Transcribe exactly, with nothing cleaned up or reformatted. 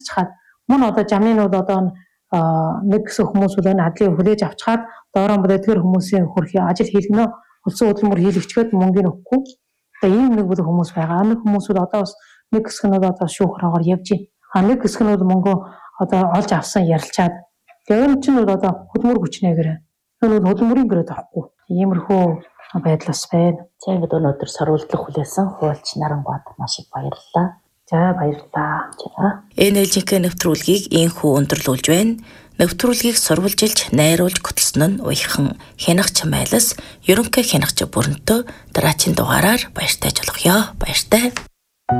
Чаад мөн одоо жамнууд одоо нэг хэсэг хүмүүс бол энэ адлыг хүлээж авчгаад доороо бүтэдгэр хүмүүсийн хөрхий ажил хийлгэнэ улсын хөдөлмөр хийлгчгээд мөнгөний өгөхгүй. Тэгээ ийм нэг бүлэг хүмүүс байгаа. Нэг хүмүүсүүд одоо бас нэг хэсэг нь одоо шүүхраагаар явж байна. А нэг хэсэг нь мөнгө одоо олж авсан ярилцаад тэгээ энэ чинь одоо хөдөлмөр хүчнээгээр энэ хөдөлмөрийн гэрээ тахгүй. Иймэрхүү байдлаас байна. За ингээд өнөөдөр сорволдлого хүлээсэн хуульч Нарангууд маш их баярлалаа. За баярлалаа. эн эл жи-ийн нэвтрүүлгийг ийхүү өндөрлүүлж байна. Нэвтрүүлгийг сурвалжилж, найруулж гуталсан нь уяхан Хянагч Майлас, ерөнхий хянагч Бүрэнтөө дараагийн дугаараар баяртай жолгоё. Баяртай.